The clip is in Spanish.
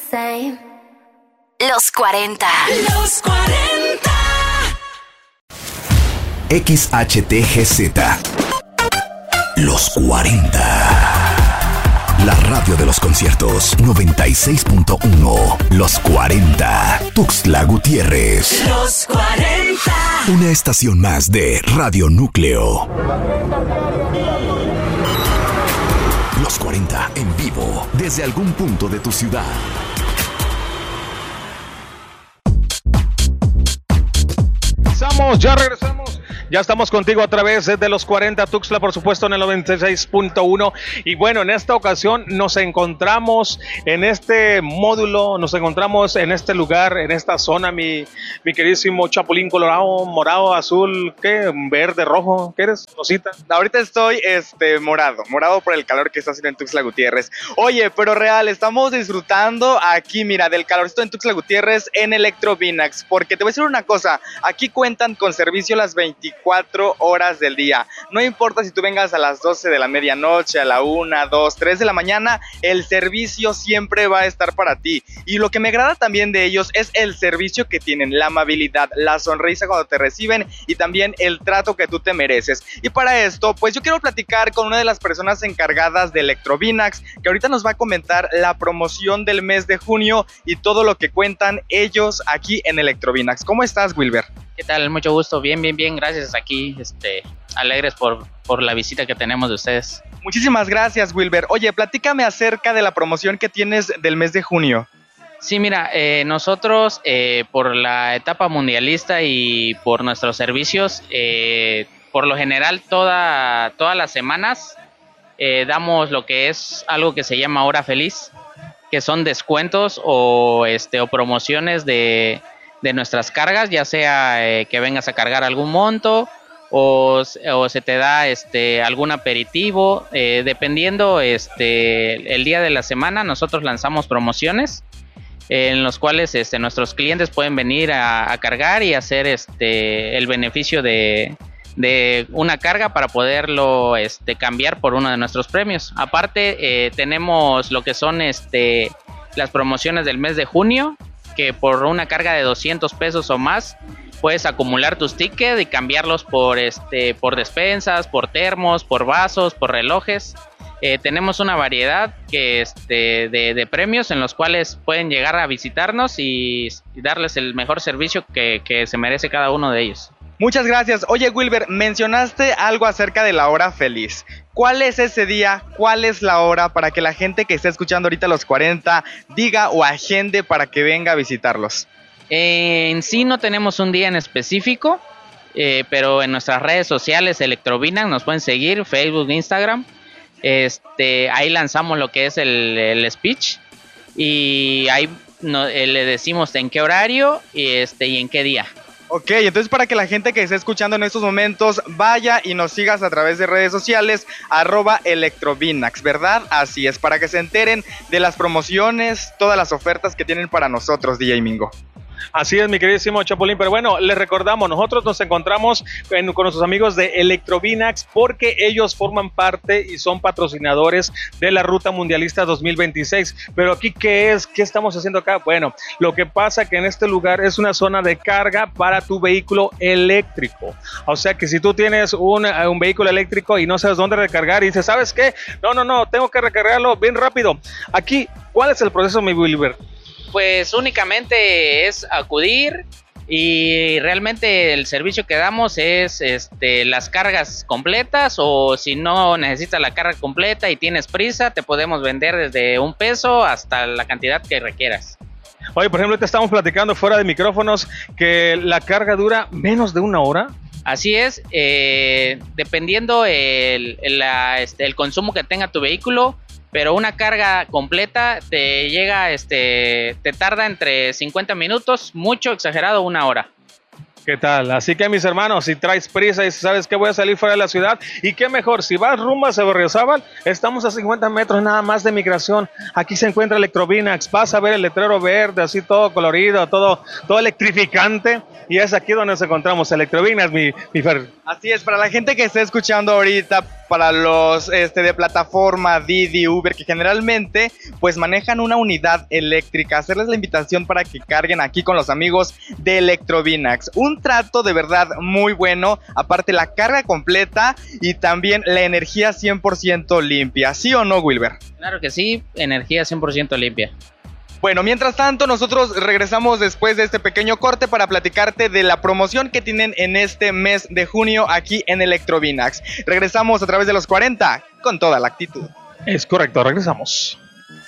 same. Los 40. Los 40. XHTGZ. Los 40. La radio de los conciertos 96.1. Los 40. Tuxtla Gutiérrez. Los 40. Una estación más de Radio Núcleo. Los 40 en vivo desde algún punto de tu ciudad. Ya regresamos. Ya estamos contigo a través de los 40 Tuxtla, por supuesto, en el 96.1. Y bueno, en esta ocasión nos encontramos en este módulo, nos encontramos en este lugar, en esta zona, mi queridísimo Chapulín Colorado, morado, azul, ¿qué? Verde, rojo, ¿qué eres? Rosita. Ahorita estoy morado por el calor que está haciendo en Tuxtla Gutiérrez. Oye, pero real, estamos disfrutando aquí, mira, del calorcito en Tuxtla Gutiérrez en Electrovinax, porque te voy a decir una cosa, aquí cuentan con servicio las 24 horas del día. No importa si tú vengas a las 12 de la medianoche, a la 1, 2, 3 de la mañana, el servicio siempre va a estar para ti. Y lo que me agrada también de ellos es el servicio que tienen, la amabilidad, la sonrisa cuando te reciben y también el trato que tú te mereces. Y para esto, pues yo quiero platicar con una de las personas encargadas de Electrovinax, que ahorita nos va a comentar la promoción del mes de junio y todo lo que cuentan ellos aquí en Electrovinax. ¿Cómo estás, Wilber? ¿Qué tal? Mucho gusto, bien, gracias aquí, alegres por la visita que tenemos de ustedes. Muchísimas gracias, Wilber. Oye, platícame acerca de la promoción que tienes del mes de junio. Sí, mira, nosotros por la etapa mundialista y por nuestros servicios, por lo general todas las semanas damos lo que es algo que se llama Hora Feliz, que son descuentos o promociones de nuestras cargas, ya sea que vengas a cargar algún monto o se te da algún aperitivo, dependiendo el día de la semana. Nosotros lanzamos promociones en los cuales nuestros clientes pueden venir a cargar y hacer el beneficio de una carga para poderlo cambiar por uno de nuestros premios. Aparte tenemos lo que son las promociones del mes de junio, que por una carga de 200 pesos o más puedes acumular tus tickets y cambiarlos por despensas, por termos, por vasos, por relojes. Tenemos una variedad de premios en los cuales pueden llegar a visitarnos y darles el mejor servicio que se merece cada uno de ellos. Muchas gracias. Oye, Wilber, mencionaste algo acerca de la hora feliz. ¿Cuál es ese día? ¿Cuál es la hora para que la gente que está escuchando ahorita los 40 diga o agende para que venga a visitarlos? En sí no tenemos un día en específico, pero en nuestras redes sociales Electrovinax nos pueden seguir, Facebook, Instagram. Ahí lanzamos lo que es el speech y ahí le decimos en qué horario y en qué día. Ok, entonces para que la gente que esté escuchando en estos momentos vaya y nos sigas a través de redes sociales, @Electrovinax, ¿verdad? Así es, para que se enteren de las promociones, todas las ofertas que tienen para nosotros, DJ Mingo. Así es, mi queridísimo Chapulín, pero bueno, les recordamos, nosotros nos encontramos con nuestros amigos de Electrovinax porque ellos forman parte y son patrocinadores de la Ruta Mundialista 2026, pero aquí, ¿qué estamos haciendo acá? Bueno, lo que pasa que en este lugar es una zona de carga para tu vehículo eléctrico, o sea que si tú tienes un vehículo eléctrico y no sabes dónde recargar y dices, ¿sabes qué? No, tengo que recargarlo bien rápido. Aquí, ¿cuál es el proceso, mi Wilber? Pues únicamente es acudir y realmente el servicio que damos es las cargas completas, o si no necesitas la carga completa y tienes prisa, te podemos vender desde $1 hasta la cantidad que requieras. Oye, por ejemplo, te estamos platicando fuera de micrófonos que la carga dura menos de 1 hora. Así es, dependiendo el consumo que tenga tu vehículo. Pero una carga completa te llega, te tarda entre 50 minutos, mucho exagerado 1 hora. ¿Qué tal? Así que, mis hermanos, si traes prisa y sabes que voy a salir fuera de la ciudad, y qué mejor, si vas rumbo a Berriozábal, estamos a 50 metros nada más de migración. Aquí se encuentra Electrovinax, vas a ver el letrero verde, así todo colorido, todo electrificante, y es aquí donde nos encontramos, Electrovinax, mi Fer. Así es, para la gente que está escuchando ahorita, para los de plataforma, Didi, Uber, que generalmente pues manejan una unidad eléctrica. Hacerles la invitación para que carguen aquí con los amigos de Electrovinax. Un trato de verdad muy bueno, aparte la carga completa y también la energía 100% limpia. ¿Sí o no, Wilber? Claro que sí, energía 100% limpia. Bueno, mientras tanto, nosotros regresamos después de este pequeño corte para platicarte de la promoción que tienen en este mes de junio aquí en Electrovinax. Regresamos a través de los 40 con toda la actitud. Es correcto, regresamos.